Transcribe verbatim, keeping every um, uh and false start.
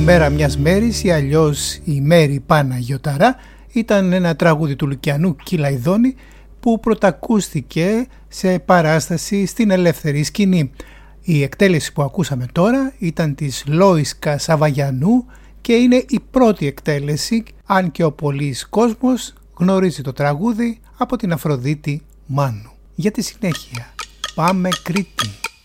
Μέρα μιας μέρης ή αλλιώς η Μέρη Παναγιωταρά ήταν ένα τραγούδι του Λουκιανού Κυλαϊδόνη που πρωτακούστηκε σε παράσταση στην ελεύθερη σκηνή. Η εκτέλεση που ακούσαμε τώρα ήταν της Λόισκα Σαβαγιανού και είναι η πρώτη εκτέλεση, αν και ο πολύς κόσμος γνωρίζει το τραγούδι από την Αφροδίτη Μάνου. Για τη συνέχεια, πάμε Κρήτη.